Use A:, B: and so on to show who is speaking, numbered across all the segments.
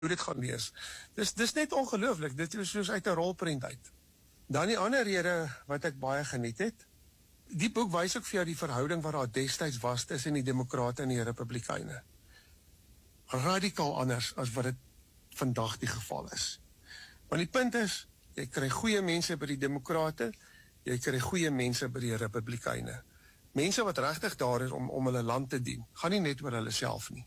A: dit gaan lees. Dis net ongelooflik, dit is soos uit 'n rolprent uit. Dan die ander rede wat ek baie geniet het, die boek wys ook vir jou die verhouding wat daar destyds was tussen die demokrate en die republikeine. Radikaal anders as wat dit vandag die geval is. Want die punt is, jy kry goeie mense by die demokrate, jy kry goeie mense by die republikeine. Mense wat regtig daar is om hulle land te dien, gaan nie net oor hulle self nie.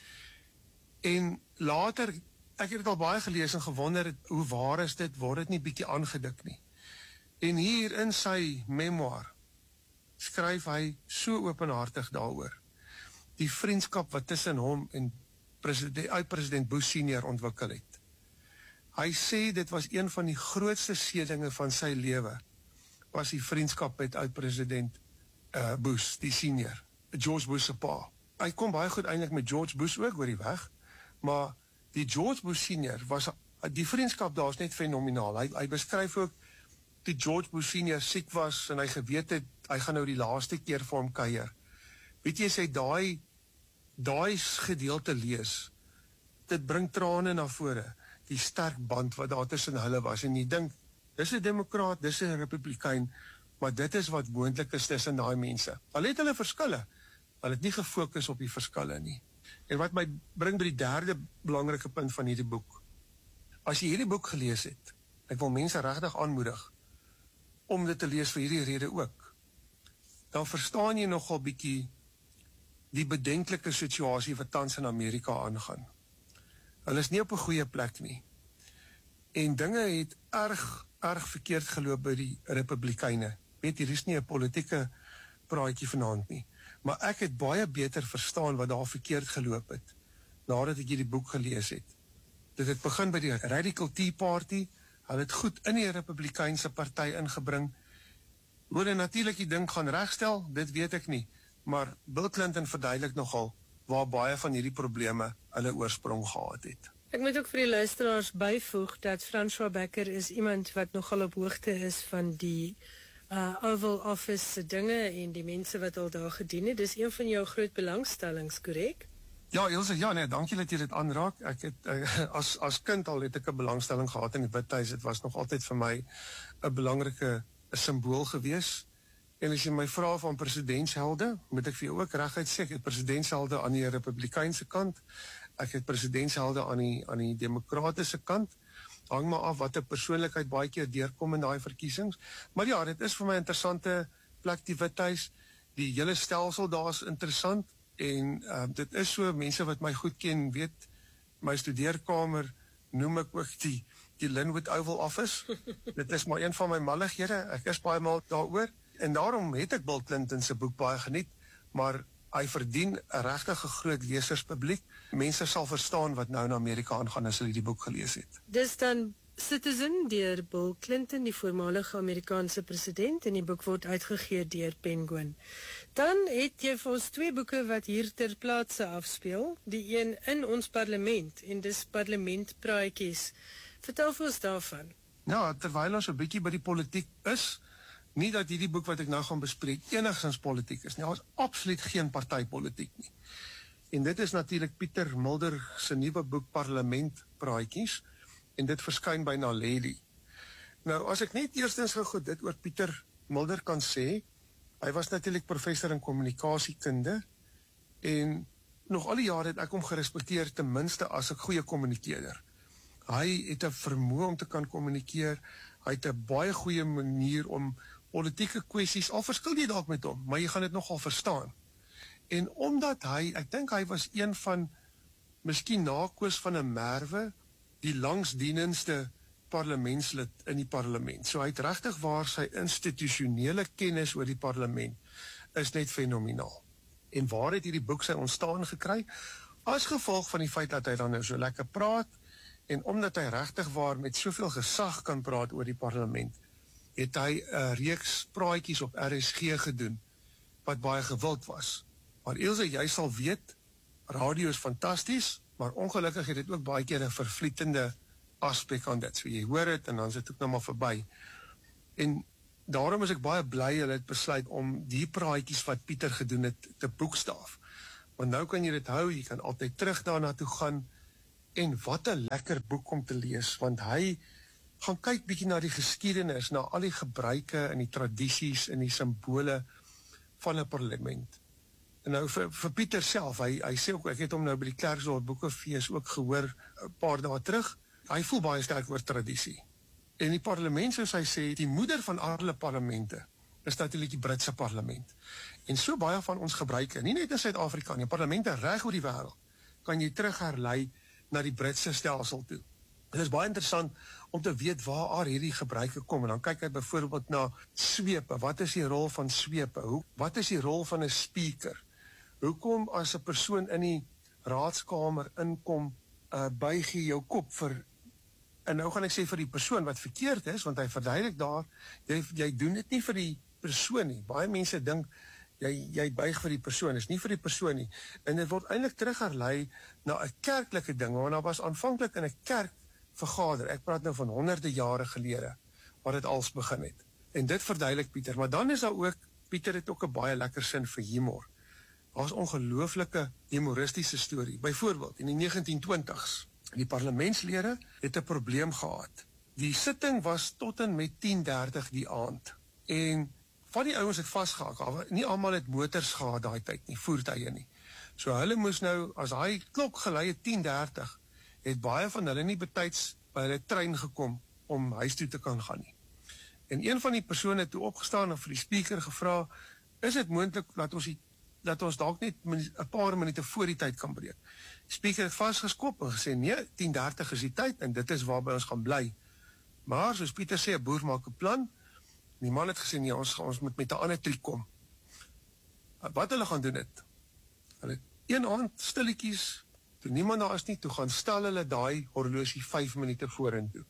A: En later, ek het dit al baie gelees en gewonder, hoe waar is dit, word dit nie bietjie aangedik nie. En hier in sy memoir, skryf hy so openhartig daaroor. Die vriendskap wat tussen hom en president Bush senior ontwikkel het. Hy sê dit was een van die grootste seëninge van sy lewe, was die vriendskap met oud-president Bush, die senior, George Bush se pa. Hy kom baie goed eintlik met George Bush ook oor die weg, maar die George Bush senior die vriendskap daar is net fenomenaal. Hy beskryf ook die George Bush senior siek was en hy geweet het, hy gaan nou die laaste keer vir hom kuier. Weet jy, sê daai gedeelte lees, dit bring trane na vore, die sterk band wat daar tussen hulle was, en jy dink, dis 'n demokraat, dis 'n republikein, maar dit is wat moontlik is tussen daai mense. Al het hulle verskille, hulle het nie gefokus op die verskille nie. En wat my bring by die derde belangrike punt van hierdie boek. As jy hierdie boek gelees het, ek wil mense regtig aanmoedig om dit te lees vir hierdie rede ook, dan verstaan jy nogal bietjie die bedenklike situasie wat tans in Amerika aangaan. Hulle is nie op 'n goeie plek nie. En dinge het erg verkeerd geloop by die republikeine. Weet, hier is nie 'n politieke praatjie vanaand nie. Maar ek het baie beter verstaan wat daar verkeerd geloop het, nadat ek hierdie boek gelees het. Dit het begin by die Radical Tea Party, hulle het goed in die Republikeinse party ingebring. Hoe hulle natuurlik die ding gaan regstel, dit weet ek nie, maar Bill Clinton verduidelik nogal waar baie van hierdie probleme hulle oorsprong gehad het.
B: Ek moet ook vir die luisteraars byvoeg dat François Bekker is iemand wat nogal op hoogte is van die Oval Office se dinge en die mense wat al daar gedien het. Dis een van jou groot belangstellings, korrek?
A: Ja, Ilse, nee, dankie dat jy dit aanraak. Ek het as kind al het ek 'n belangstelling gehad in die Withuis. Dit was nog altyd vir my 'n belangrike simbool gewees. En as jy my vra van presidentshelde, moet ek vir jou ook reguit sê, ek het presidentshelde aan die Republikeinse kant, ek het presidentshelde aan die Demokratiese kant, hang maar af wat 'n persoonlikheid baie keer deurkom in daai verkiesings. Maar ja, dit is vir my 'n interessante plek, die Withuis, die hele stelsel daar is interessant, en dit is so, mense wat my goed ken, weet, my studeerkamer noem ek ook die Linwood Oval Office. Dit is maar een van my mallighede, ek is baie mal daaroor, en daarom het ek Bill Clinton se boek baie geniet, maar hy verdien 'n regtig groot leserspubliek. Mense sal verstaan wat nou in Amerika aangaan as hulle die boek gelees het.
B: Dis dan Citizen deur Bill Clinton, die voormalige Amerikaanse president, en die boek word uitgegee deur Penguin. Dan het jy vir ons twee boeke wat hier ter plaatse afspeel, die een in ons parlement, en dis parlementpraatjies. Vertel vir ons daarvan.
A: Ja, terwyl ons 'n bietjie by die politiek is, nie dat hierdie boek wat ek nou gaan bespreek enigstens politiek is nie, daar is absoluut geen partypolitiek nie. En dit is natuurlik Pieter Mulder se nuwe boek Parlementpraatjies, en dit verskyn by Naledi. Nou, as ek net eerstens gou dit oor Pieter Mulder kan sê, hy was natuurlik professor in kommunikasiekunde, en nog al die jare het ek hom gerespekteer ten minste as 'n goeie kommunikeerder. Hy het 'n vermoë om te kan kommunikeer, hy het 'n baie goeie manier om politieke kwessies, al verskil jy dalk met hom, maar jy gaan dit nogal verstaan. En omdat ek dink hy was een van, miskien na Koos van der Merwe, die langsdienendste parlementslid in die parlement. So hy het regtig waar sy institusionele kennis oor die parlement is net fenomenaal. En waar het hierdie boek sy ontstaan gekry? As gevolg van die feit dat hy dan nou so lekker praat, en omdat hy regtig waar met soveel gesag kan praat oor die parlement, het hy 'n reeks praatjies op RSG gedoen, wat baie gewild was. Maar Ilse, jy sal weet, radio is fantasties, maar ongelukkig het dit ook baie keer 'n vervlietende aspek aan dit. So jy hoor dit, en dan is dit ook nou maar verby. En daarom is ek baie bly hulle het besluit om die praatjies wat Pieter gedoen het, te boekstaaf. Want nou kan jy dit hou, jy kan altyd terug daarna toe gaan, En wat 'n lekker boek om te lees, want hy gaan kyk bietjie na die geskiedenis, na al die gebruike en die tradisies en die simbole van 'n parlement. En nou vir Pieter self, hy sê ook, ek het hom nou by die Klerksdorp Boekefees ook gehoor 'n paar dae terug, hy voel baie sterk oor tradisie. En die parlement, soos hy sê, die moeder van alle parlemente, is natuurlik die Britse parlement. En so baie van ons gebruike, nie net in Suid-Afrika nie, parlemente reg oor die wêreld, kan jy terugherlei na die Britse stelsel toe. Dit is baie interessant om te weet waar hierdie gebruike kom. En dan kyk hy byvoorbeeld na swepe. Wat is die rol van swepe? Wat is die rol van 'n speaker? Hoekom as 'n persoon in die raadskamer inkom, buig jy jou kop vir, en nou gaan ek sê vir die persoon wat verkeerd is, want hy verduidelik daar, jy doen dit nie vir die persoon nie. Baie mense dink jy buig vir die persoon, is nie vir die persoon nie. En dit word eintlik terugherlei na 'n kerklike ding, want daar was aanvanklik in 'n kerk vergader. Ek praat nou van honderde jare gelede waar dit als begin het. En dit verduidelik Pieter, maar dan is daar ook, Pieter het ook 'n baie lekker sin vir humor. Daar's ongelooflike humoristiese storie. Byvoorbeeld in die 1920s, die parlementslede het 'n probleem gehad. Die sitting was tot en met 10:30 die aand. En van die ouens het vasgehak. Nie almal het motors gehad daai tyd nie, voertuie nie. So hulle moes nou, as hy klok gelei het 10:30, het baie van hulle nie betyds by hulle trein gekom om huis toe te kan gaan nie. En een van die persone het toe opgestaan en vir die speaker gevra, is dit moontlik dat ons dalk net 'n paar minute voor die tyd kan breek? Die speaker het vasgeskop en gesê, nee, 10:30 is die tyd en dit is waarby ons gaan bly. Maar soos Pieter sê, 'n boer maak 'n plan. Die man het gesê, nee, ons moet met 'n ander triek kom. Wat hulle gaan doen het? Hulle het een aand stilletjies, toe niemand daar is nie, toe gaan stel hulle daai horlosie 5 minute vorentoe.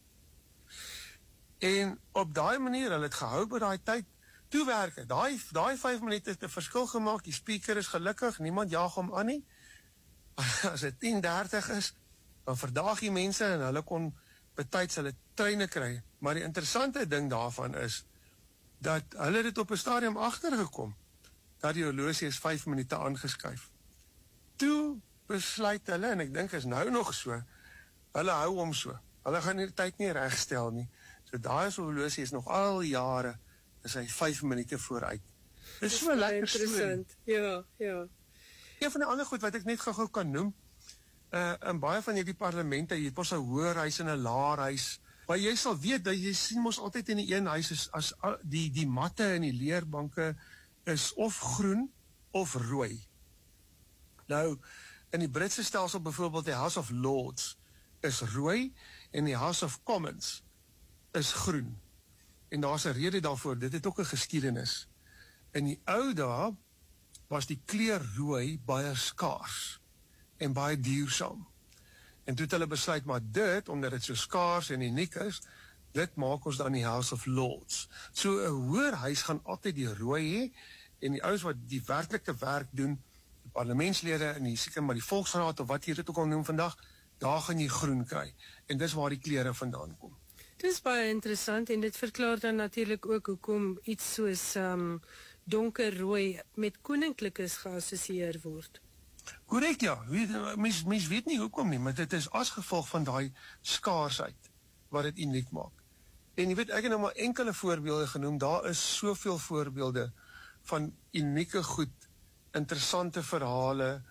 A: En op daai manier, hulle het gehou by daai tyd, toe werk het. Daai 5 minute het 'n verskil gemaak, die speaker is gelukkig, niemand jaag hom aan nie. As dit 10:30 is, dan verdaag die mense en hulle kon betyds hulle treine kry. Maar die interessante ding daarvan is, dat hulle dit op 'n stadium agtergekom, dat die horlosie is 5 minute aangeskuif. Toe besluit hulle, en ek dink is nou nog so, hulle hou hom so. Hulle gaan die tyd nie regstel nie. So daai horlosie is nog al jare, is hy 5 minute vooruit. Dis so lekker storie.
B: Ja.
A: Een van die ander goed wat ek net gou kan noem, in baie van hierdie parlemente, jy het mos 'n hoërhuis en 'n laerhuis, maar jy sal weet, dat jy sien mos altyd in die een huis, as die matte en die leerbanke is of groen of rooi. Nou, in die Britse stelsel byvoorbeeld, die House of Lords is rooi en die House of Commons is groen. En daar's 'n rede daarvoor, dit het ook 'n geskiedenis. In die ou dae was die kleur rooi baie skaars en baie duursaam. En toe het hulle besluit, maar dit, omdat dit so skaars en uniek is, dit maak ons dan die House of Lords. So 'n hoërhuis gaan altyd die rooi hê, en die ouens wat die werklike werk doen, die parlementslede en die seker maar die volksraad of wat jy dit ook al noem vandag, daar gaan jy groen kry. En dis waar die kleure vandaan kom.
B: Dit is baie interessant en dit verklaar dan natuurlik ook hoekom iets soos donkerrooi met koninklikes geassosieer word.
A: Korrek, ja. Mens weet nie hoekom nie, maar dit is as gevolg van daai skaarsheid wat dit uniek maak. En jy weet, ek het nou maar enkele voorbeelde genoem, daar is soveel voorbeelde van unieke goed, interessante verhale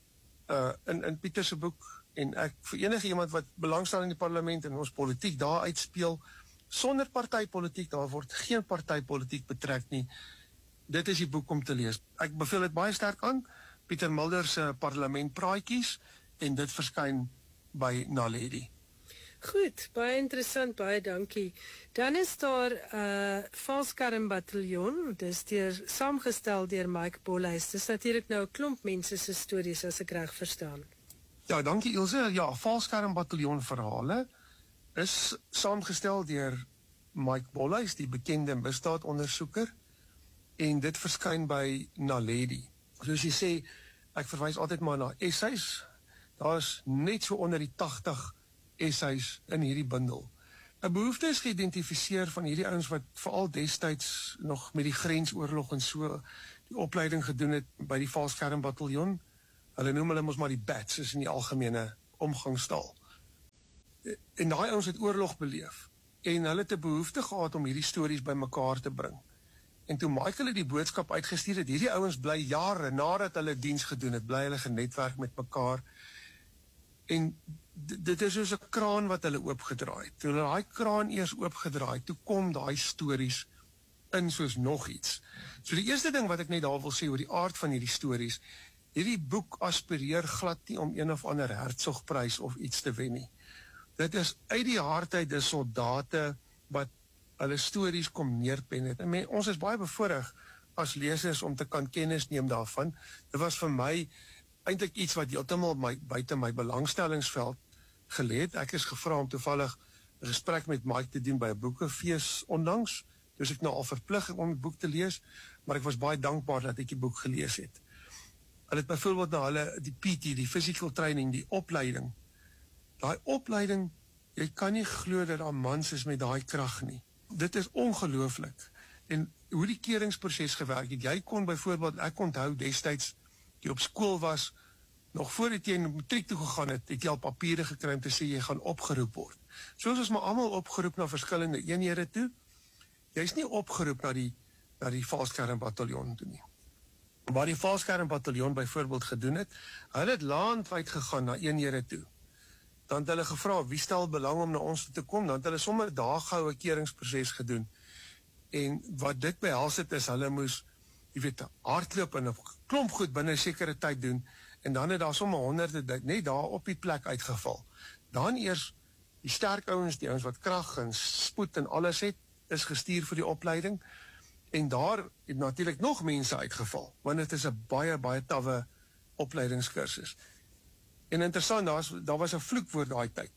A: in Pieter se boek. En ek, vir enige iemand wat belangstel in die parlement en ons politiek daar uitspeel, sonder partypolitiek, daar word geen partypolitiek betrek nie. Dit is die boek om te lees. Ek beveel dit baie sterk aan, Pieter Mulder se Parlement Praatjies, en dit verskyn by Naledi.
B: Goed, baie interessant, baie dankie. Dan is daar Valskarm Bataljon, dis saamgestel deur Mike Bolhuis. Dis natuurlik nou 'n klomp mense se stories, as ek reg verstaan.
A: Ja, dankie Ilse. Ja, Valskarm Bataljon verhale is saamgestel deur Mike Bolhuis, die bekende misdaadondersoeker, en dit verskyn by Naledi. Soos jy sê, ek verwys altyd maar na essays. Daar is net so onder die 80 essays in hierdie bundel. 'n Behoefte is geïdentifiseer van hierdie ouens wat veral destyds nog met die grensoorlog en so die opleiding gedoen het by die Valskarm Bataljon. Hulle noem hulle mos maar die bats, is in die algemene omgangstaal. En daai ouens het oorlog beleef en hulle het 'n behoefte gehad om hierdie stories bymekaar te bring. En toe Michael het die boodskap uitgestuur het, hierdie ouens bly jare nadat hulle diens gedoen het, bly hulle genetwerk met mekaar. En dit is soos 'n kraan wat hulle oopgedraai het. Toe hulle daai kraan eers oopgedraai, toe kom daai stories in soos nog iets. So die eerste ding wat ek net daar wil sê oor die aard van hierdie stories, hierdie boek aspireer glad nie om een of ander Hertzogprys of iets te wen nie. Dit is uit die hart uit die soldate wat hulle stories kom neerpen het. En ons is baie bevoorreg as lesers om te kan kennis neem daarvan. Dit was vir my eintlik iets wat heeltemal buite my belangstellingsveld gelê het. Ek is gevra om toevallig 'n gesprek met Mike te doen by 'n boekefees onlangs. Dus ek nou al verplig om die boek te lees, maar ek was baie dankbaar dat ek die boek gelees het. Hulle het byvoorbeeld na hulle die PT, die physical training, die opleiding. Daai opleiding, jy kan nie glo dat daar mans is met daai krag nie. Dit is ongelooflik. En hoe die keuringsproses gewerk het, jy kon byvoorbeeld, ek onthou destyds, jy op skool was, nog voor jy in matriek toe gegaan het, het jy al papiere gekry om te sê jy gaan opgeroep word. Soos ons maar almal opgeroep na verskillende eenhede toe, jy is nie opgeroep na die Valskermbataljon toe nie. Waar die Valskermbataljon byvoorbeeld gedoen het, hulle het landwyd gegaan na eenhede toe. Dan het hulle gevra, wie stel belang om na ons toe te kom? Dan het hulle sommer daar gou 'n keuringsproses gedoen. En wat dit behels het is, hulle moes, jy weet, hardloop en 'n klomp goed binne 'n sekere tyd doen, en dan het daar sommer honderde net daar op die plek uitgeval. Dan eers die sterk ouens, die ouens wat krag en spoed en alles het, is gestuur vir die opleiding, en daar het natuurlik nog mense uitgeval, want dit is 'n baie tawwe opleidingskursus. En interessant, daar was 'n vloekwoord daai tyd.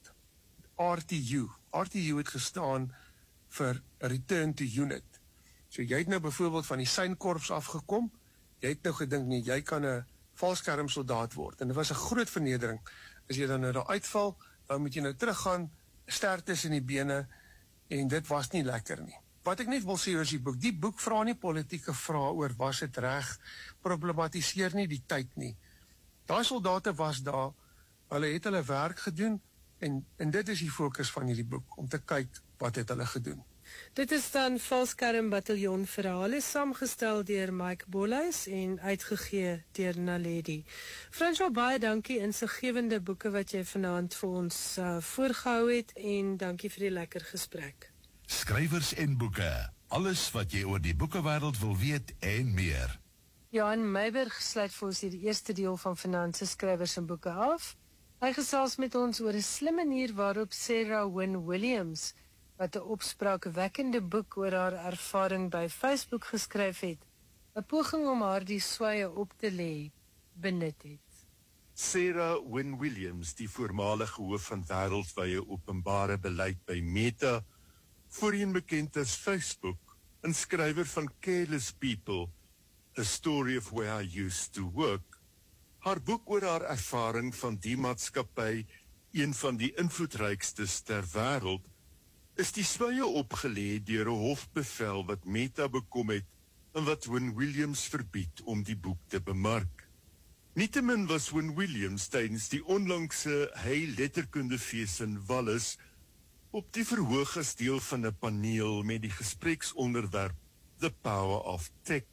A: RTU. RTU het gestaan vir Return to Unit. So jy het nou byvoorbeeld van die synkorps afgekom, jy het nou gedink nie, jy kan 'n valskermsoldaat word. En dit was 'n groot vernedering. As jy dan nou daar uitval, dan moet jy nou teruggaan, sterktes in die bene, en dit was nie lekker nie. Wat ek net wil sê oor die boek vra nie politieke vrae oor was dit reg, problematiseer nie die tyd nie. Daai soldate was daar, hulle het hulle werk gedoen, en dit is die fokus van hierdie boek, om te kyk wat het hulle gedoen.
B: Dit is dan Valskermbataljon verhale, saamgestel deur Mike Bolhuis en uitgegee deur Naledi. François, baie dankie, insiggewende boeke wat jy vanaand vir ons voorgehou het, en dankie vir die lekker gesprek.
C: Skrywers en boeke, alles wat jy oor die boekewêreld wil weet en meer.
B: Johan Meiberg sluit vir ons die eerste deel van Finanse Skrywers en Boeke af. Hy gesels met ons oor 'n slim manier waarop Sarah Wynne Williams, wat 'n opspraakwekkende boek oor haar ervaring by Facebook geskryf het, 'n poging om haar die swye op te lê, benut het.
D: Sarah Wynne Williams, die voormalige hoof van wêreldwye openbare beleid by Meta, voorheen bekend as Facebook, en skrywer van Careless People, A Story of Where I Used to Work. Haar boek oor haar ervaring van die maatskappy, een van die invloedrykstes ter wêreld, is die swye opgelê deur 'n hofbevel wat Meta bekom het en wat Wynne Williams verbied om die boek te bemark. Nietemin was Wynne Williams tydens die onlangse Hey letterkundefees in Wallis op die verhoog as deel van 'n paneel met die gespreksonderwerp The Power of Tech.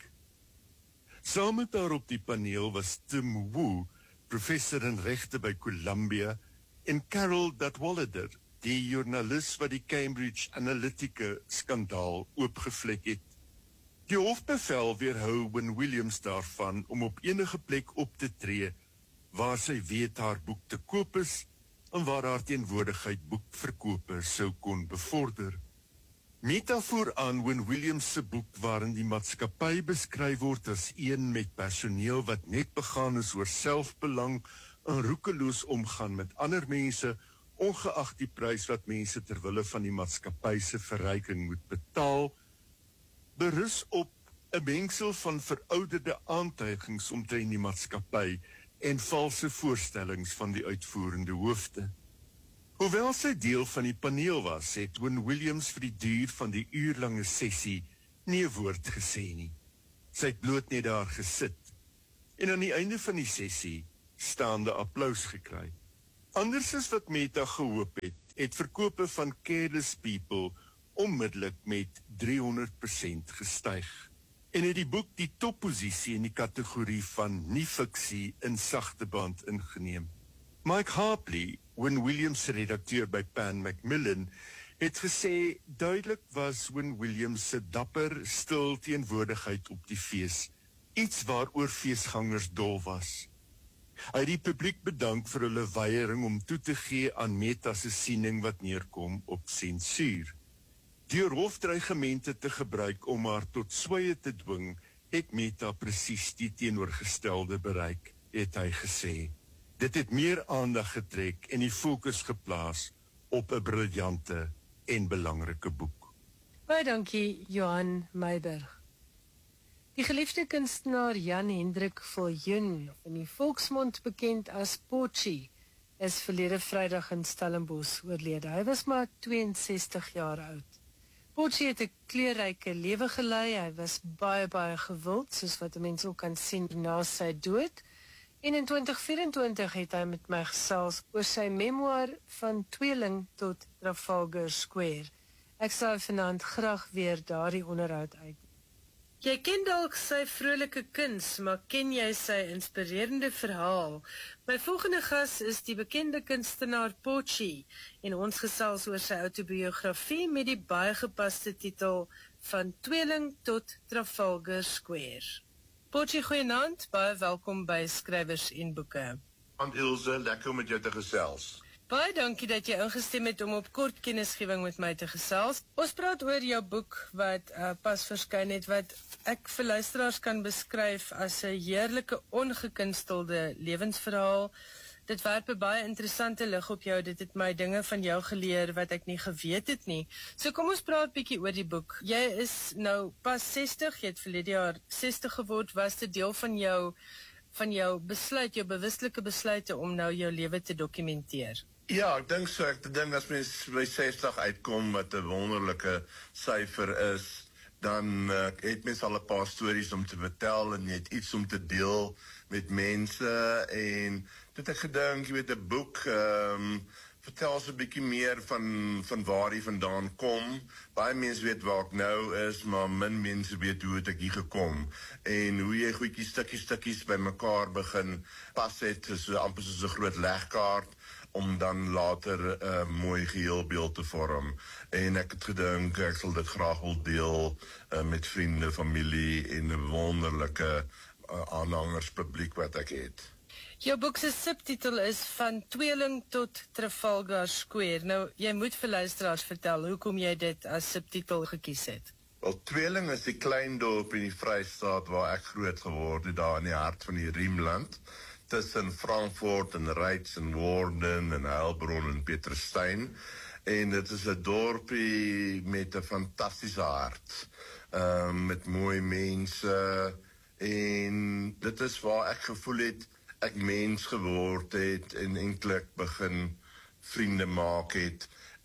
D: Saam met haar op die paneel was Tim Wu, professor in regte by Columbia, en Carol Cadwalladr, die joernalis wat die Cambridge Analytica skandaal oopgevlek het. Die hofbevel weerhou Wynne Williams daarvan om op enige plek op te tree waar sy weet haar boek te koop is en waar haar teenwoordigheid boekverkope sou kon bevorder. Meta voer aan Wynne Williams se boek waarin die maatskappy beskryf word as een met personeel wat net begaan is oor selfbelang en roekeloos omgaan met ander mense, ongeag die prys wat mense ter wille van die maatskappy se verryking moet betaal, berus op 'n mengsel van verouderde aantuigings omtrent die maatskappy en valse voorstellings van die uitvoerende hoofde. Hoewel sy deel van die paneel was, het Wynne Williams vir die duur van die uurlange sessie nie 'n woord gesê nie. Sy het bloot net daar gesit en aan die einde van die sessie staande applous gekry. Anders as wat Meta gehoop het verkope van Careless People onmiddellik met 300% gestyg. En het die boek die topposisie in die kategorie van nie-fiksie in sagte band ingeneem. Mike Harpley, Win Williams se redakteur by Pan Macmillan, het gesê duidelik was Win Williams se dapper, stil teenwoordigheid op die fees, iets waaroor feesgangers dol was. Hy het die publiek bedank vir hulle weiering om toe te gee aan Meta se siening wat neerkom op sensuur. Deur hofdreigemente te gebruik om haar tot swye te dwing, het Meta presies die teenoorgestelde bereik, het hy gesê. Dit het meer aandag getrek en die fokus geplaas op 'n briljante en belangrike boek.
B: Baie dankie, Johan Meiberg. Die geliefde kunstenaar Jan Hendrik Viljoen, in die volksmond bekend as Potjie, is verlede Vrydag in Stellenbosch oorlede. Hy was maar 62 jaar oud. Potjie het 'n kleurryke lewe gelei. Hy was baie gewild, soos wat 'n mens ook kan sien na sy dood. En in 2024 het hy met my gesels oor sy memoir Van Tweeling tot Trafalgar Square. Ek sal vanaand graag weer daardie onderhoud uit. Jy ken dalk sy vrolike kuns, maar ken jy sy inspirerende verhaal? My volgende gas is die bekende kunstenaar Potjie en ons gesels oor sy autobiografie met die baie gepaste titel Van Tweeling tot Trafalgar Square. Potjie, goeienaand, baie welkom by Skrywers en Boeke.
E: Want Ilse, lekker om met jou te gesels.
B: Baie dankie dat jy ingestem het om op kort kennisgewing met my te gesels. Ons praat oor jou boek wat pas verskyn het, wat ek vir luisteraars kan beskryf as 'n heerlike ongekunstelde lewensverhaal. Dit werp 'n baie interessante lig op jou. Dit het my dinge van jou geleer wat ek nie geweet het nie. So kom ons praat bietjie oor die boek. Jy is nou pas 60, jy het verlede jaar 60 geword. Was dit deel van jou besluit, jou bewuslike besluite om nou jou lewe te dokumenteer?
E: Ja, ek dink so. Ek dink as mens by 60 uitkom wat 'n wonderlike syfer is, dan het mens al 'n paar stories om te vertel en jy het iets om te deel met mense en dit ek gedink, jy weet 'n boek vertel so 'n bietjie meer van waar jy vandaan kom. Baie mense weet waar ek nou is, maar min mense weet hoe het ek hier gekom en hoe jy goedjies stukkies bymekaar begin pas het, so amper soos 'n groot legkaart om dan later 'n mooi geheelbeeld te vorm. En ek het gedink ek sal dit graag wil deel met vriende, familie en 'n wonderlike aanhangerspubliek wat ek het.
B: Jou boek se subtitel is Van Tweeling tot Trafalgar Square. Nou, jy moet vir luisteraars vertel hoekom jy dit as subtitel gekies het.
E: Wel, Tweeling is die klein dorp in die Vrystaat waar ek groot geword het, daar in die hart van die Riemland, tussen Frankfurt en Reitz en Woerden en Heilbron en Pieterstein. En dit is 'n dorpie met 'n fantastiese hart, met mooi mense, en dit is waar ek gevoel het ek mens geword het en eintlik begin vriende maak het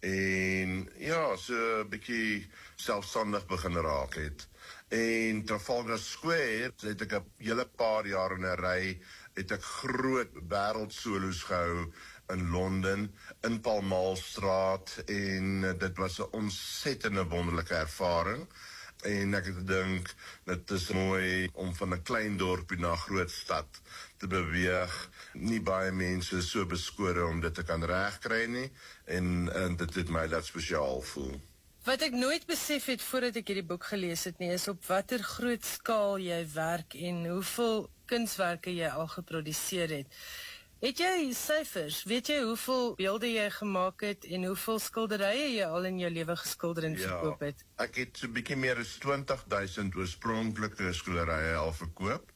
E: en ja, so 'n bietjie selfstandig begin raak het. En Trafalgar Square het ek 'n hele paar jaar in 'n ry het ek groot wêreldsolos gehou in Londen, in Pall Mall Straat, en dit was 'n ontsettende wonderlike ervaring. En ek het gedink, dit is mooi om van 'n klein dorpie na 'n groot stad te beweeg. Nie baie mense is so beskore om dit te kan regkry nie, en dit het my laat spesiaal voel.
B: Wat ek nooit besef het voordat ek hierdie boek gelees het nie, is op watter groot skaal jy werk en hoeveel kunswerke jy al geproduseer het. Het jy syfers? Weet jy hoeveel beelde jy gemaak het en hoeveel skilderye jy al in jou lewe geskilder en verkoop het?
E: Ek het so 'n bietjie meer as 20.000 oorspronklike skilderye al verkoop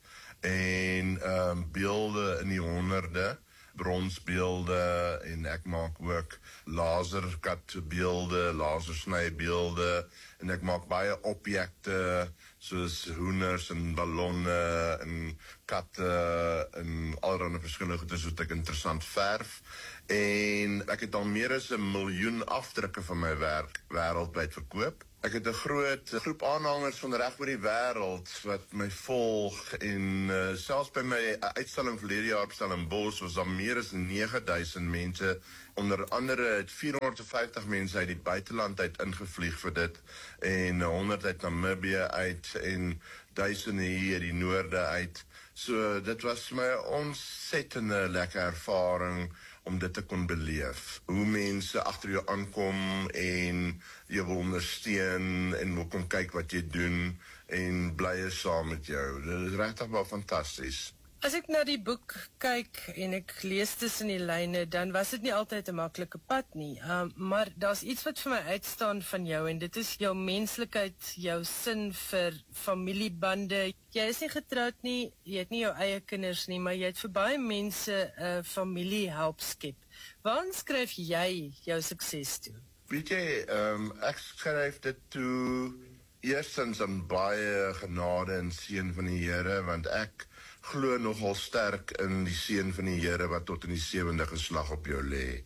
E: en beelde in die honderde, bronsbeelde, en ek maak ook laserkatbeelde, lasersnybeelde, en ek maak baie objekte soos hoenders en ballonne en katte en allerlei verskillende goedes wat ek interessant verf. En ek het al meer as 1 miljoen afdrukke van my werk wêreldwyd verkoop. Ek het 'n groot groep aanhangers van reg oor die wêreld wat my volg en selfs by my uitstalling verlede jaar op Stellenbosch was daar meer as 9000 mense. Onder andere het 450 mense uit die buiteland uit ingevlieg vir dit en 100 uit Namibië uit en duisende hier uit die noorde uit. So dit was vir my 'n ontsettende lekker ervaring om dit te kon beleef. Hoe mense agter jou aankom en jou wil ondersteun en wil kom kyk wat jy doen en bly is saam met jou. Dit is regtig wel fantasties.
B: As ek na die boek kyk en ek lees tussen die lyne, dan was dit nie altyd 'n maklike pad nie. Maar daar's iets wat vir my uitstaan van jou en dit is jou menslikheid, jou sin vir familiebande. Jy is nie getroud nie, jy het nie jou eie kinders nie, maar jy het vir baie mense 'n familie help skep. Waarin skryf jy jou sukses toe?
E: Weet jy, ek skryf dit toe eerstens aan baie genade en seën van die Here, want ek glo nogal sterk in die seën van die Here wat tot in die 7de geslag op jou lê.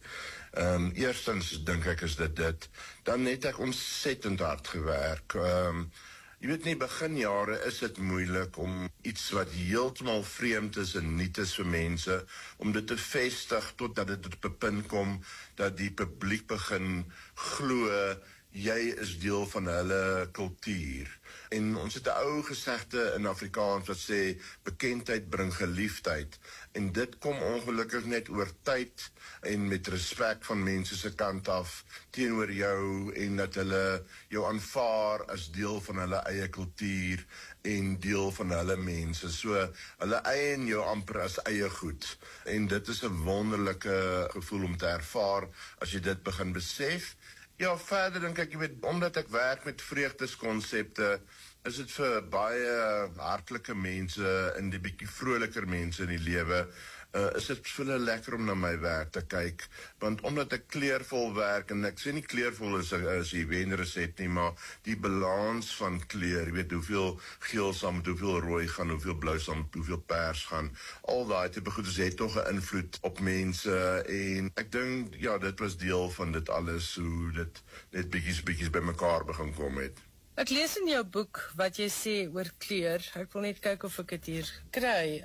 E: Eerstens dink ek is dit. Dan het ek ontsettend hard gewerk. Jy weet nie, beginjare is dit moeilik om iets wat heeltemal vreemd is en nuut is vir mense, om dit te vestig totdat dit op 'n punt kom dat die publiek begin glo jy is deel van hulle kultuur. En ons het 'n ou gesegde in Afrikaans wat sê bekendheid bring geliefdheid. En dit kom ongelukkig net oor tyd en met respek van mense se kant af teenoor jou en dat hulle jou aanvaar as deel van hulle eie kultuur en deel van hulle mense. So hulle eien jou amper as eie goed. En dit is 'n wonderlike gevoel om te ervaar as jy dit begin besef. Ja, verder dink ek, jy weet, omdat ek werk met vreugdeskonsepte, is dit vir baie hartlike mense en die bietjie vroliker mense in die lewe, is dit vir hulle lekker om na my werk te kyk, want omdat ek kleurvol werk, en ek sê nie kleurvol is as jy wenresep nie, maar die balans van kleur, jy weet, hoeveel geel saam met hoeveel rooi gaan, hoeveel blou saam met hoeveel pers gaan, al daai tipe goedes het tog 'n invloed op mense, en ek dink, ja, dit was deel van dit alles, hoe dit net bietjies by mekaar begin kom het.
B: Ek lees in jou boek wat jy sê oor kleur. Ek wil net kyk of ek dit hier kry.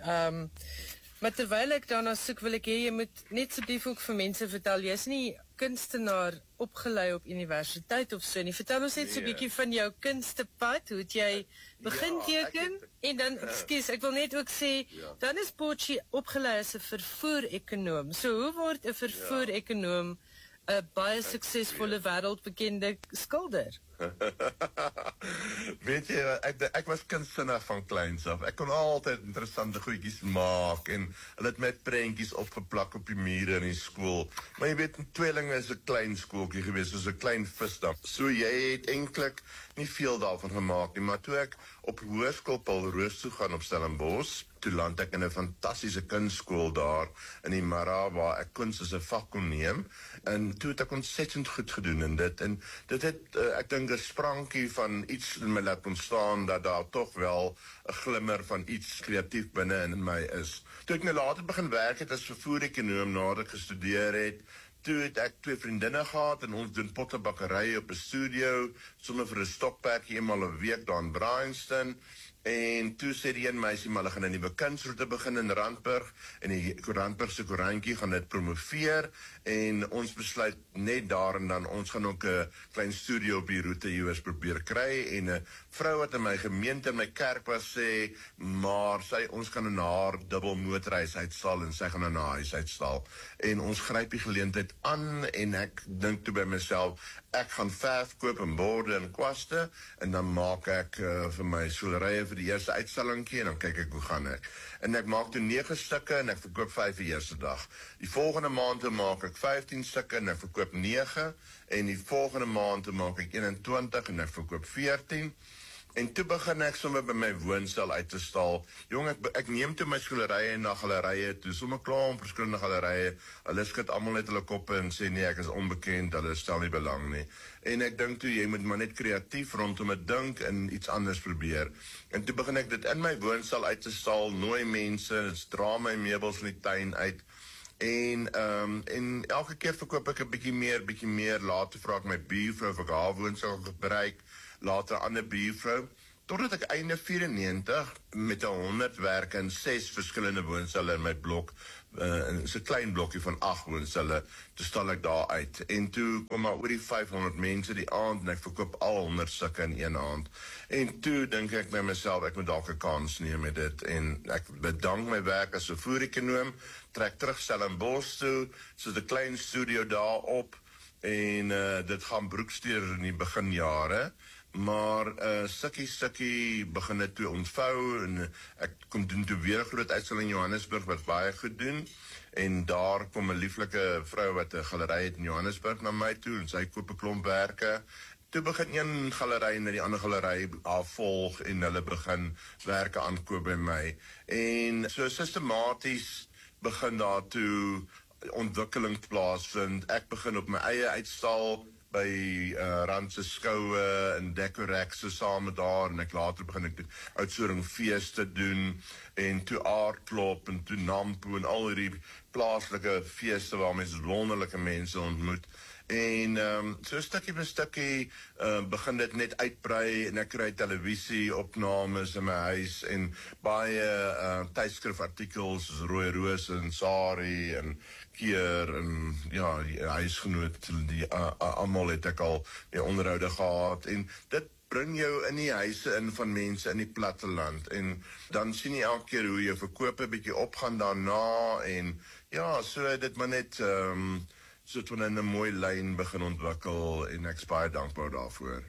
B: Maar terwyl ek daarna soek, wil ek hê jy moet net asseblief ook vir mense vertel, jy is nie kunstenaar opgelei op universiteit of so nie. Vertel ons net so 'n bietjie van jou kunstepad, hoe het jy begin teken? En dan, ekskuus, ek wil net ook sê, dan is Potchie opgelei as 'n vervoer-ekonoom. So hoe word 'n vervoer-ekonoom 'n baie suksesvolle wêreldbekende skilder?
E: Weet jy, ek was kunstenaar van kleins af. Ek kon altyd interessante goedjies maak en hulle het met prentjies opgeplak op die mure in die skool. Maar jy weet, tweelinge is 'n klein skooltjie gewees, soos 'n klein visdam. So jy het eintlik nie veel daarvan gemaak nie, maar toe ek op hoërskool Paul Roos toe gaan op Stellenbosch, toe land ek in 'n fantastiese kunstskool daar in die Mara waar ek kuns as 'n vak kon neem, en toe het ek ontsettend goed gedoen in dit, en dit het, ek dink 'n sprankie van iets in my laat ontstaan, dat daar tog wel 'n glimmer van iets kreatief binne in my is. Toe ek nou later begin werk het as vervoer-ekonoom nadat ek gestudeer het, toe het ek 2 vriendinne gehad en ons doen pottebakkery op 'n studio, sommer vir 'n stokperdjie eenmal 'n week daar in Bryanston. En toe sê die een meisie, maar hulle gaan 'n nuwe kunsroete begin in Randburg, en die Randburgse koerantjie gaan dit promoveer, en ons besluit net daar en dan, ons gaan ook 'n klein studio op die roete iewers probeer kry, en 'n vrou wat in my gemeente in my kerk was sê, maar ons gaan in haar dubbel motorhuis uitstal, en sy gaan in haar huis uitstal, en ons gryp die geleentheid aan, en ek dink toe by myself, ek gaan verf koop en borde en kwaste, en dan maak ek vir my skilderye vir die eerste uitstallingkie, en dan kyk ek hoe gaan ek. En ek maak toe 9 stukke, en ek verkoop 5 die eerste dag. Die volgende maand maak ek 15 stukke, en ek verkoop 9, en die volgende maand maak ek 21, en ek verkoop 14, en toe begin ek sommer by my woonstel uit te stal. Jong, ek neem toe my skilderye na gallerye toe, sommer klaar om verskillende gallerye, hulle skud almal net hulle koppe en sê nee, ek is onbekend, hulle stel nie belang nie. En ek dink toe, jy moet maar net kreatief rondom het dink en iets anders probeer. En toe begin ek dit in my woonstel uit te stal, nooi mense, dra my meubels in die tuin uit, En elke keer verkoop ek 'n bietjie meer. Later vra ek my buurvrou of ek haar woonstel gebruik, later 'n ander buurvrou. Totdat ek einde 94 met 100 werke in 6 verskillende woonstelle in my blok, is 'n klein blokkie van 8 woonstelle, toe stal ek daar uit. En toe kom maar oor die 500 mense die aand en ek verkoop al 100 stukke in een aand. En toe dink ek by myself, ek moet dalk 'n kans neem met dit. En ek bedank my werk as 'n voerekonoom, trek terug Stellenbosch toe, so 'n klein studio daar op. En dit gaan broeksteer in die beginjare. Maar stukkie begin dit toe ontvou en ek kom doen toe weer 'n groot uitstalling in Johannesburg wat baie goed doen. En daar kom 'n lieflike vrou wat 'n galery het in Johannesburg na my toe en sy koop 'n klomp werke. Toe begin een galery na die ander galery afvolg en hulle begin werke aankoop by my. En so sistematies begin daar toe ontwikkeling plaasvind. Ek begin op my eie uitstal by Randse skoue en Decorex so same daar en ek later begin ek Oudtshoorn feeste doen en toe Aardklop en toe Nampo en al hierdie plaaslike feeste waar mense wonderlike mense ontmoet. En so stukkie vir stukkie begin dit net uitbrei en ek kry televisieopnames in my huis en baie tydskrifartikels soos Rooi Roos en Sari en Keer en ja, die huisgenoot, die almal het ek al die onderhoude gehad en dit bring jou in die huise in van mense in die platteland en dan sien jy elke keer hoe jou verkope bietjie opgaan daarna en ja, so dit maar net so het in 'n mooi lyn begin ontwikkel en ek is baie dankbaar daarvoor.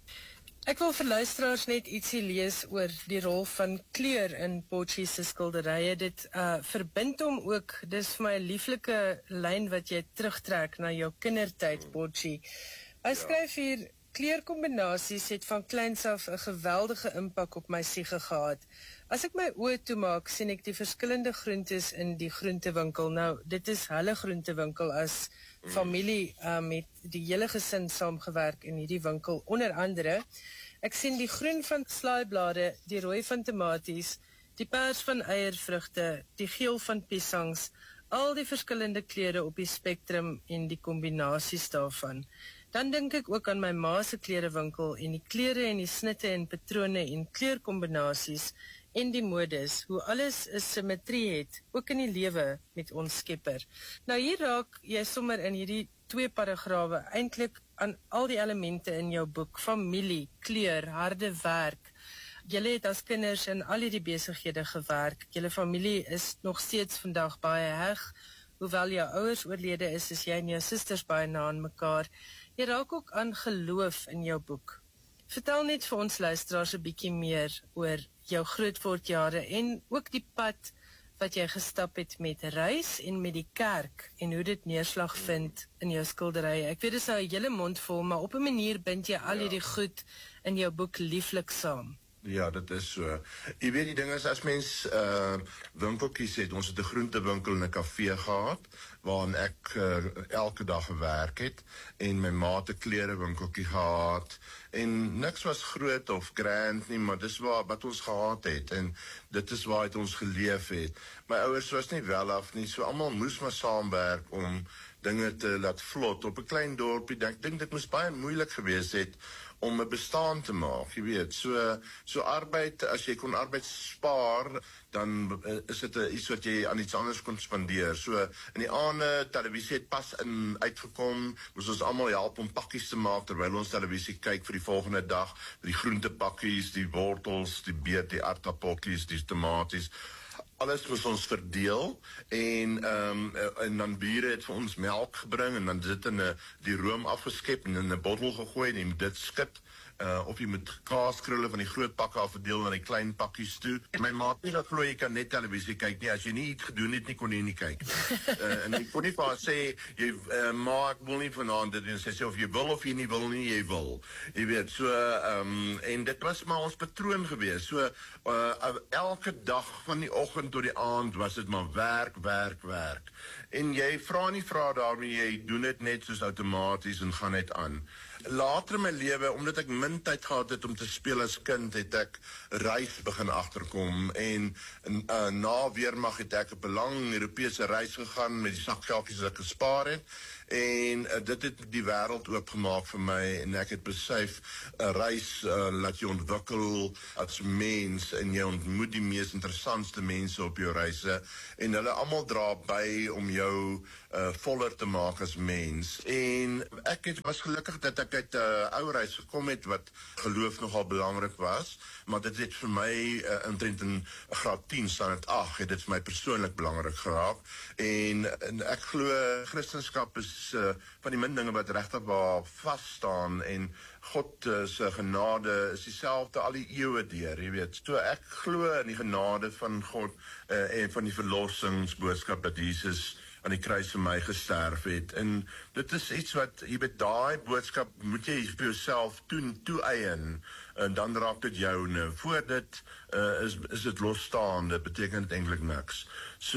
B: Ek wil vir luisteraars net ietsie lees oor die rol van kleur in Potchie se skilderye. Dit verbind hom ook, dis vir my 'n lieflike lyn wat jy terugtrek na jou kindertyd, Potchie. Hy skryf hier, kleurkombinasies het van kleins af 'n geweldige impak op my siege gehad. As ek my oë toemaak, sien ek die verskillende groentes in die groentewinkel. Nou, dit is hulle groentewinkel as familie met die hele gesin saamgewerk in hierdie winkel. Onder andere, ek sien die groen van slaaiblade, die rooi van tomaties, die pers van eiervrugte, die geel van piesangs, al die verskillende kleure op die spektrum en die kombinasies daarvan. Dan dink ek ook aan my ma se klerewinkel en die kleure en die snitte en patrone en kleurkombinasies en die modes, hoe alles 'n simmetrie het, ook in die lewe met ons Skepper. Nou hier raak jy sommer in hierdie 2 paragrawe eintlik aan al die elemente in jou boek, familie, kleur, harde werk. Julle het as kinders in al hierdie besighede gewerk, julle familie is nog steeds vandag baie heg, hoewel jou ouers oorlede is jy en jou susters baie na aan mekaar. Jy raak ook aan geloof in jou boek. Vertel net vir ons luisteraars 'n bietjie meer oor jou grootwordjare en ook die pad wat jy gestap het met reis en met die kerk en hoe dit neerslag vind in jou skilderye. Ek weet dit is nou 'n hele mond vol, maar op 'n manier bind jy al hierdie goed in jou boek lieflik saam.
E: Ja, dit is so. Jy weet die ding is, as mens winkeltjies het, ons het 'n groentewinkel en 'n kafee gehad, waarin ek elke dag gewerk het, en my ma het 'n klerewinkeltjie gehad, en niks was groot of grand nie, maar dis wat ons gehad het, en dit is waar het ons geleef het. My ouers was nie wel af nie, so almal moes maar saamwerk om dinge te laat vlot op 'n klein dorpie. Ek dink dit moes baie moeilik gewees het om 'n bestaan te maak, jy weet. So arbeid, as jy kon arbeid spaar, dan is dit iets wat jy aan iets anders kon spandeer. So in die aande, televisie het pas uitgekom, moes ons almal help om pakkies te maak terwyl ons televisie kyk vir die volgende dag, die groentepakkies, die wortels, die beet, die aardappeltjies, die tomaties. Alles moes ons verdeel en dan bure het vir ons melk gebring en dan dit in die room afgeskep en in 'n bottel gegooi en jy moet dit skit of jy moet kaaskrulle van die groot pakke afverdeel na die klein pakkies toe. My ma het nie dat glo jy kan net televisie kyk nie, as jy nie iets gedoen het nie kon jy nie kyk. En ek kon nie vir haar sê ma ek wil nie vanaand dit doen, sy sê of jy wil of jy nie wil nie, jy wil. Jy weet, so en dit was maar ons patroon gewees. So elke dag van die oggend tot die aand was dit maar werk, werk, werk. En jy vra nie vrae daarmee, jy doen dit net soos outomaties en gaan net aan. Later in my lewe, omdat ek min tyd gehad het om te speel as kind, het ek reis begin agterkom en na weermag het ek op 'n lang Europese reis gegaan met die sakgeldjies wat ek gespaar het. En dit het die wêreld oopgemaak vir my en ek het besef 'n reis laat jou ontwikkel as mens en jy ontmoet die mees interessantste mense op jou reise en hulle almal dra by om jou voller te maak as mens. En ek was gelukkig dat ek uit 'n ou reis gekom het wat geloof nogal belangrik was, maar dit het vir my omtrent in graad 10 standaard 8 het dit vir my persoonlik belangrik geraak en ek glo Christendom is van die min dinge wat regtig waar vas staan en God se genade is dieselfde al die eeue deur, jy weet. So ek glo in die genade van God en van die verlossingsboodskap dat Jesus aan die kruis vir my gesterf het. En dit is iets wat, jy weet, daai boodskap moet jy vir jouself toe-eien en dan raak dit joune. Voor dit is dit losstaande, beteken dit eintlik niks. So,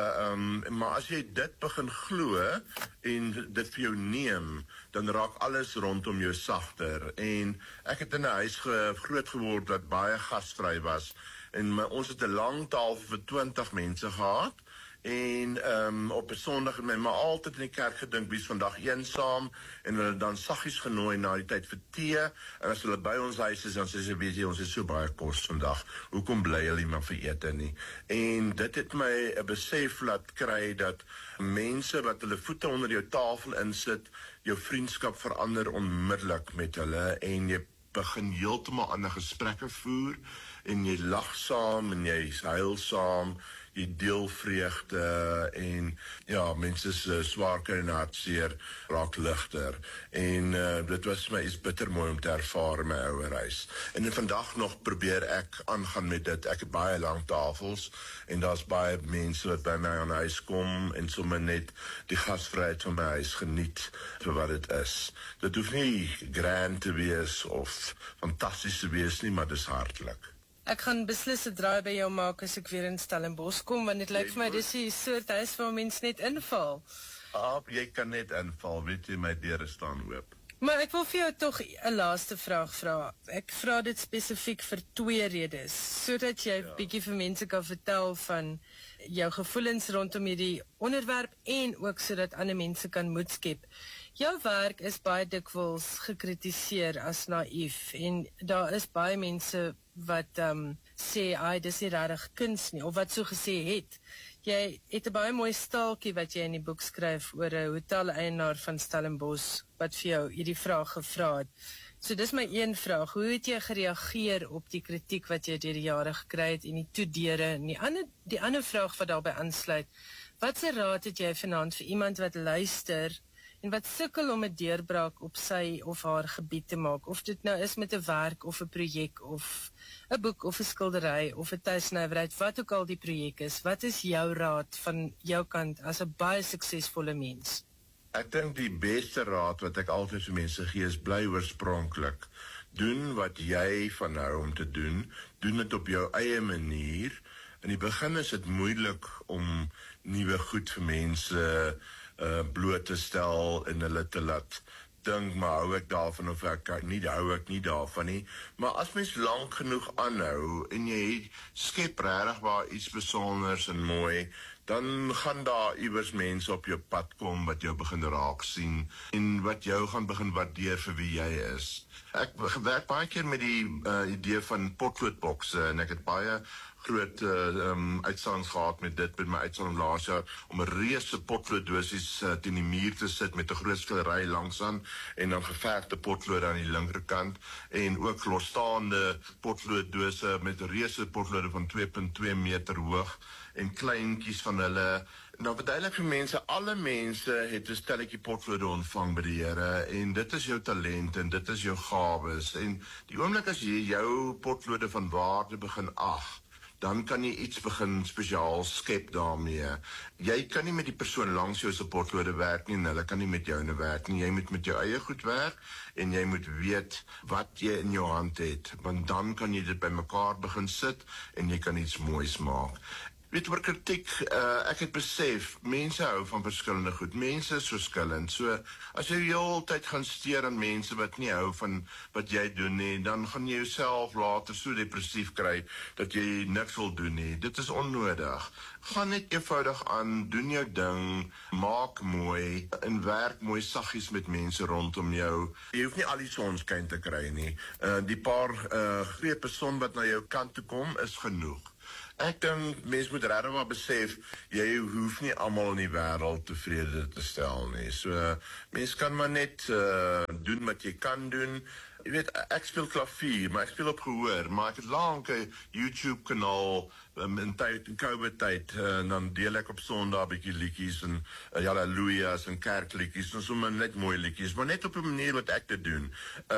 E: maar as jy dit begin glo en dit vir jou neem, dan raak alles rondom jou sagter. En ek het in 'n huis groot geword wat baie gasvry was. En ons het 'n lang tafel vir 20 mense gehad. En op 'n Sondag het my ma altyd in die kerk gedink, wie is vandag eensaam, en hulle dan saggies genooi na die tyd vir tee, en as hulle by ons huis is, dan sê sy, weet jy, ons het so baie kos vandag, hoekom bly hulle nie maar vir ete nie? En dit het my 'n besef laat kry dat mense wat hulle voete onder jou tafel insit, jou vriendskap verander onmiddellik met hulle, en jy begin heeltemal ander gesprekke voer, en jy lag saam, en jy huil saam, jy deel vreugde en ja, mense se swaar kry en hartseer raak ligter. En dit was my iets bitter mooi om te ervaar in my ouer huis. En vandag nog probeer ek aangaan met dit. Ek het baie lang tafels en daar's baie mense wat by my aan huis kom en sommer net die gasvryheid van my huis geniet vir wat dit is. Dit hoef nie grand te wees of fantasties te wees nie, maar dis hartlik.
B: Ek gaan beslis 'n draai by jou maak as ek weer in Stellenbosch kom, want dit lyk vir my dis die soort huis waar mens net inval.
E: Jy kan net inval, weet jy, my deure staan oop.
B: Maar ek wil vir jou tog 'n laaste vraag vra. Ek vra dit spesifiek vir 2 redes, sodat jy bietjie vir mense kan vertel van jou gevoelens rondom hierdie onderwerp en ook sodat ander mense kan moed skep. Jou werk is baie dikwels gekritiseer as naïef en daar is baie mense wat sê, dis nie regtig kuns nie, of wat so gesê het. Jy het 'n baie mooi staaltjie wat jy in die boek skryf oor 'n hoteleienaar van Stellenbosch wat vir jou hierdie vraag gevra het. So dis my een vraag, hoe het jy gereageer op die kritiek wat jy deur die jare gekry het en die toedeure? En die ander vraag wat daarbey aansluit, watse raad het jy vanaand vir iemand wat luister en wat sukkel om 'n deurbraak op sy of haar gebied te maak, of dit nou is met 'n werk of 'n projek of 'n boek of 'n skildery of 'n tuisnywerheid, wat ook al die projek is, wat is jou raad van jou kant as 'n baie suksesvolle mens?
E: Ek dink die beste raad wat ek altyd vir mense gee is bly oorspronklik. Doen wat jy van hou om te doen dit op jou eie manier. In die begin is dit moeilik om nuwe goed vir mense bloot te stel en hulle te laat dink, maar hou ek daarvan of hou ek nie daarvan nie. Maar as mens lank genoeg aanhou en jy skep regtig waar iets besonders en mooi, dan gaan daar iewers mense op jou pad kom wat jou begin raak sien en wat jou gaan begin waardeer vir wie jy is. Ek werk baie keer met die idee van potloodbokse en ek het baie groot uitstallings gehad met dit by my uitstalling laas jaar om 'n reuse potlooddosies teen die muur te sit met 'n groot skildery langsaan en dan geverfde potlode aan die linkerkant en ook losstaande potlooddose met reuse potlode van 2.2 meter hoog en kleintjies van hulle. Nou verduidelik vir mense, alle mense het 'n stelletjie potlode ontvang by die Here en dit is jou talent en dit is jou gawes en die oomblik as jy jou potlode van waarde begin ag, dan kan jy iets begin spesiaal skep daarmee. Jy kan nie met die persoon langs jou se potlode werk nie en hulle kan nie met jou werk nie. Jy moet met jou eie goed werk en jy moet weet wat jy in jou hand het, want dan kan jy dit bymekaar begin sit en jy kan iets moois maak. Weet oor kritiek, ek het besef, mense hou van verskillende goed, mense is verskillend, so as jy die hele tyd gaan steur aan mense wat nie hou van wat jy doen nie, dan gaan jy jouself later so depressief kry, dat jy niks wil doen nie, dit is onnodig. Gaan net eenvoudig aan, doen jou ding, maak mooi, en werk mooi saggies met mense rondom jou. Jy hoef nie al die sonskyn te kry nie, die paar grepe son wat na jou kant toe kom, is genoeg. Ek dink mense moet regtig maar besef, jy hoef nie almal in die wêreld tevrede te stel nie. So mense kan maar net doen wat jy kan doen. Jy weet, ek speel klavier, maar ek speel op gehoor, maar ek het lank 'n YouTube kanaal in COVID-tyd, en dan deel ek op Sondag 'n bietjie liedjies en halleluja's en kerkliedjies en sommer net mooi liedjies, maar net op 'n manier wat ek dit doen.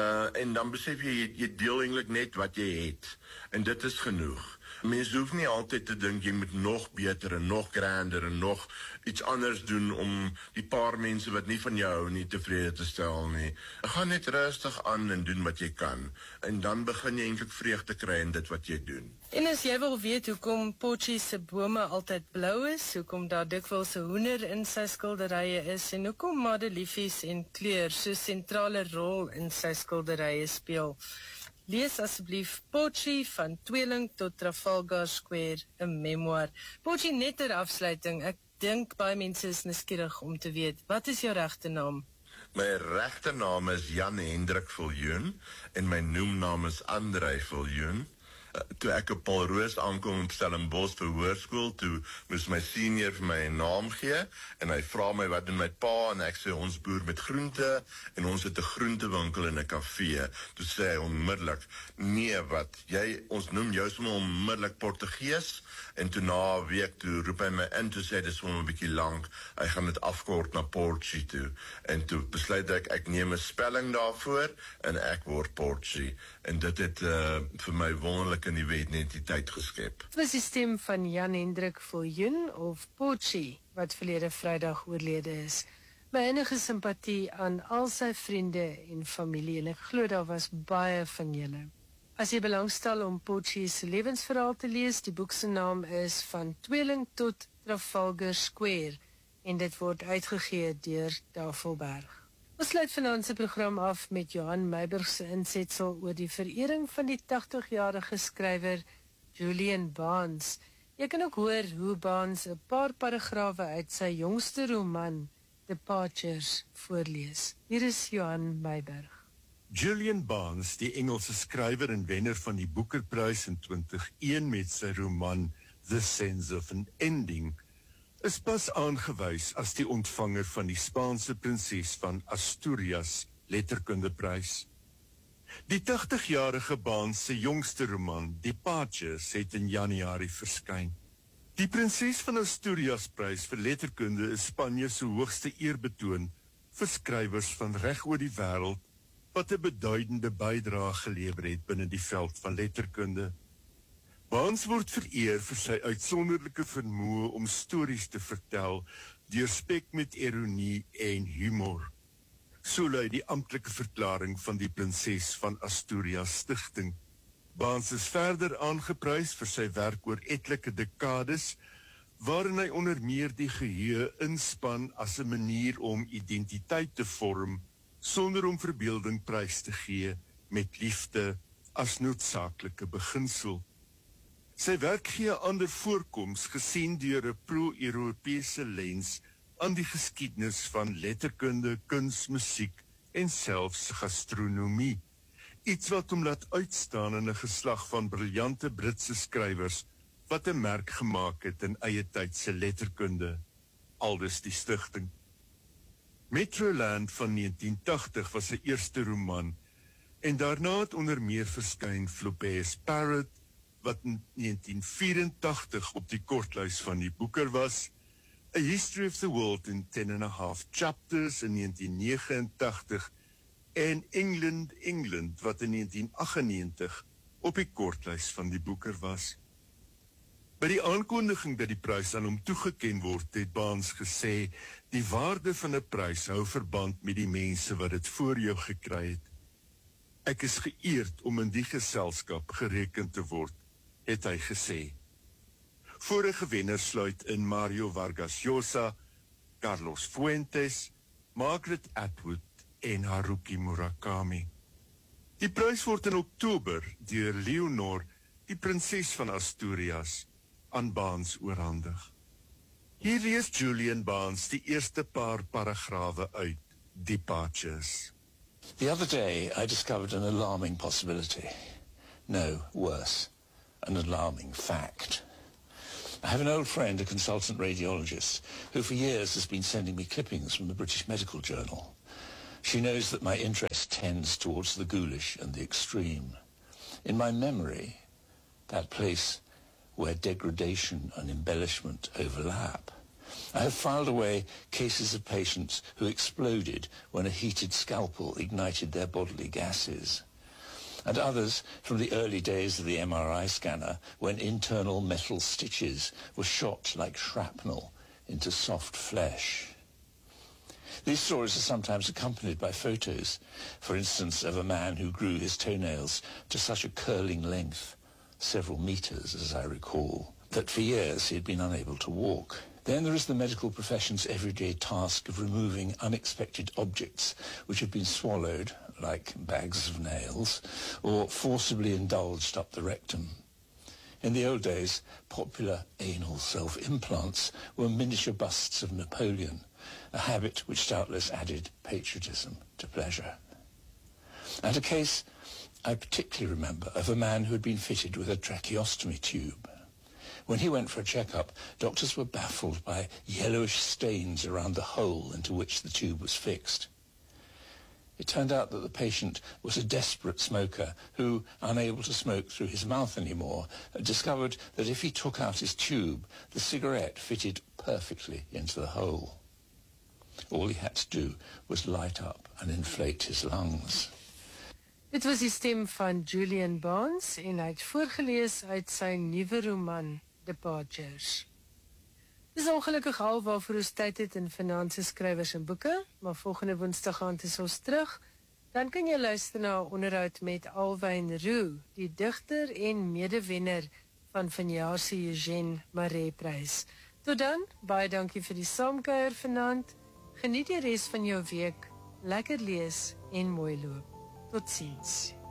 E: En dan besef jy deel eintlik net wat jy het, en dit is genoeg. Mense hoef nie altyd te dink jy moet nog beter en nog grander en nog iets anders doen om die paar mense wat nie van jou hou nie tevrede te stel nie. Gaan net rustig aan en doen wat jy kan. En dan begin jy eintlik vreugde kry in dit wat jy doen.
B: En as jy wil weet hoekom Potchie se bome altyd blou is, hoekom daar dikwels 'n hoender in sy skilderye is en hoekom madeliefies en kleur so sentrale rol in sy skilderye speel, lees asseblief Potchie van Tweeling tot Trafalgar Square, 'n memoir. Potchie, net ter afsluiting, ek dink baie mense is nuuskierig om te weet, wat is jou regte naam?
E: My regte naam is Jan Hendrik Viljoen en my noemnaam is Andrei Viljoen. Toe ek op Paul Roos aankom in Stellenbosch vir hoërskool, toe moes my senior vir my 'n naam gee, en hy vra my wat doen my pa, en ek sê ons boer met groente, en ons het 'n groentewinkel en 'n kafee. Toe sê hy onmiddellik, nee wat, ons noem jou sommer onmiddellik Portugees, en toe na 'n week toe roep hy my in, toe sê dit is sommer 'n bietjie lank, hy gaan dit afkort na Potchie toe, en toe besluit ek neem 'n spelling daarvoor, en ek word Potchie, en dit het vir my wonderlik 'n nuwe identiteit geskep.
B: Dit was die stem van Jan Hendrik Viljoen of Potchie, wat verlede Vrydag oorlede is. My enige simpatie aan al sy vriende en familie, en ek glo daar was baie van julle. As jy belangstel om Potchie se lewensverhaal te lees, die boek se naam is Van Tweeling tot Trafalgar Square, en dit word uitgegee deur Tafelberg. Ons sluit vanaand se program af met Johan Meiburg se insetsel oor die verering van die 80-jarige skrywer Julian Barnes. Jy kan ook hoor hoe Barnes 'n paar paragrawe uit sy jongste roman, Departures, voorlees. Hier is Johan Meiburg.
D: Julian Barnes, die Engelse skrywer en wenner van die Booker-prys in 2001 met sy roman The Sense of an Ending, is pas aangewys as die ontvanger van die Spaanse prinses van Asturias letterkundeprys. Die 80-jarige Barnes se jongste roman, Departures, het in Januarie verskyn. Die prinses van Asturias prys vir letterkunde is Spanje se hoogste eerbetoon vir skrywers van reg oor die wêreld wat 'n beduidende bydrae gelewer het binne die veld van letterkunde. Barnes word vereer vir sy uitsonderlike vermoë om stories te vertel, deurspek met ironie en humor. So lui die amptelike verklaring van die Prinses van Asturias Stichting. Barnes is verder aangeprys vir sy werk oor etlike dekades, waarin hy onder meer die geheue inspan as 'n manier om identiteit te vorm, sonder om verbeelding prys te gee, met liefde as noodsaaklike beginsel. Sy werk gee 'n ander voorkoms gesien deur 'n pro-Europese lens aan die geskiedenis van letterkunde, kuns, musiek en selfs gastronomie. Iets wat hom laat uitstaan in 'n geslag van briljante Britse skrywers wat 'n merk gemaak het in eie tyd se letterkunde, aldus die stigting. Metroland van 1980 was sy eerste roman, en daarna het onder meer verskyn Flaubert's Parrot, wat in 1984 op die kortlys van die Booker was, A History of the World in 10.5 Chapters in 1989, en England, wat in 1998 op die kortlys van die Booker was. By die aankondiging dat die prys aan hom toegeken word, het Barnes gesê, die waarde van 'n prys hou verband met die mense wat dit voor jou gekry het. Ek is geëerd om in die geselskap gereken te word, het hy gesê. Vorige wenners sluit in Mario Vargas Llosa, Carlos Fuentes, Margaret Atwood en Haruki Murakami. Die prys word in Oktober deur Leonor, die prinses van Asturias, aan Barnes oorhandig. Hier lees Julian Barnes die eerste paar paragrawe uit Departures.
F: The other day I discovered an alarming possibility. No, worse, an alarming fact. I have an old friend, a consultant radiologist, who for years has been sending me clippings from the British Medical Journal. She knows that my interest tends towards the ghoulish and the extreme. In my memory, that place where degradation and embellishment overlap, I have filed away cases of patients who exploded when a heated scalpel ignited their bodily gases, and others from the early days of the MRI scanner when internal metal stitches were shot like shrapnel into soft flesh. These stories are sometimes accompanied by photos, for instance, of a man who grew his toenails to such a curling length, several meters as I recall, that for years he had been unable to walk. Then there is the medical profession's everyday task of removing unexpected objects which have been swallowed, like bags of nails, or forcibly indulged up the rectum. In the old days, popular anal self-implants were miniature busts of Napoleon, a habit which doubtless added patriotism to pleasure. And a case I particularly remember of a man who had been fitted with a tracheostomy tube. When he went for a checkup, doctors were baffled by yellowish stains around the hole into which the tube was fixed. It turned out that the patient was a desperate smoker who, unable to smoke through his mouth anymore, discovered that if he took out his tube, the cigarette fitted perfectly into the hole. All he had to do was light up and inflate his lungs.
B: Dit was die stem van Julian Barnes en hy het voorgelees uit sy nuwe roman Departures. Dis ongelukkig al waarvoor ons tyd het in Finanse Skrywers en Boeke, maar volgende Woensdag aand is ons terug. Dan kan jy luister na 'n onderhoud met Alwyn Roux, die digter en medewenner van vanjaar se Eugène Marais Prys. Tot dan, baie dankie vir die saamkuier vanaand. Geniet die res van jou week, lekker lees en mooi loop. Tot ziens.